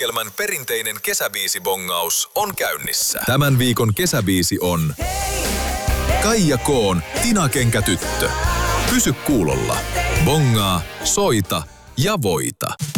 Iskelmän perinteinen kesäbiisibongaus on käynnissä. Tämän viikon kesäbiisi on Kaija K:n Tina-kenkätyttö. Pysy kuulolla. Bongaa, soita ja voita.